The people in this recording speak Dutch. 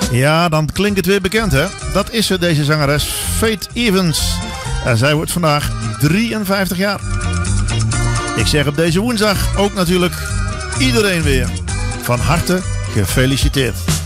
Ja, dan klinkt het weer bekend, hè? Dat is ze, deze zangeres, Faith Evans. En zij wordt vandaag 53 jaar. Ik zeg op deze woensdag ook natuurlijk iedereen weer van harte gefeliciteerd.